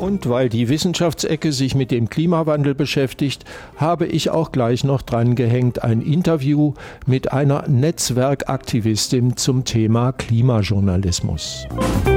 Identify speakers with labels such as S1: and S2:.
S1: Und weil die Wissenschaftsecke sich mit dem Klimawandel beschäftigt, habe ich auch gleich noch dran gehängt ein Interview mit einer Netzwerkaktivistin zum Thema Klimajournalismus.